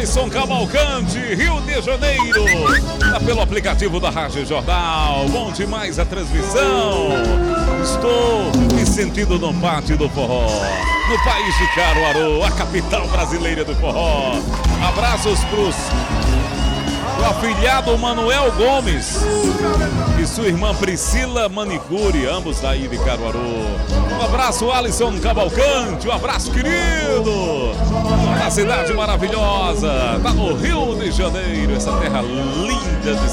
Alisson Cavalcante, Rio de Janeiro. Tá pelo aplicativo da Rádio Jornal. Bom demais a transmissão. Estou me sentindo no pátio do forró, no país de Caruaru, a capital brasileira do forró. Abraços pros o afilhado Manuel Gomes e sua irmã Priscila Manicure, ambos daí de Caruaru. Um abraço, Alisson Cavalcante, um abraço, querido. Uma cidade maravilhosa, tá no Rio de Janeiro, essa terra linda de